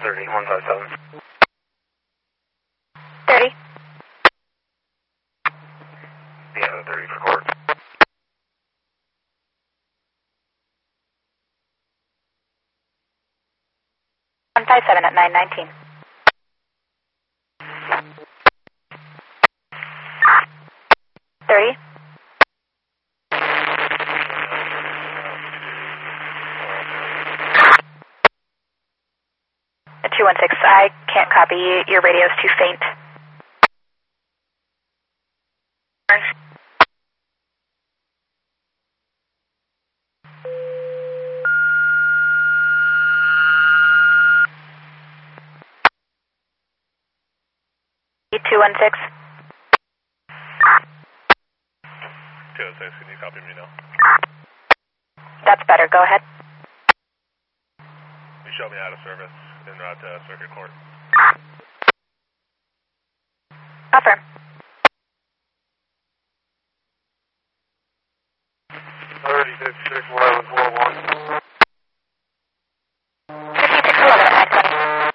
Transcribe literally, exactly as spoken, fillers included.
thirty, one five seven. thirty. Yeah, thirty for court. one five seven at nine nineteen. thirty. two one six, I can't copy. Your radio's too faint. two one six. two oh six, can you copy me now? That's better. Go ahead. You show me out of service en route to Circuit Court. Affirm. thirty, fifty-six, eleven, twelve.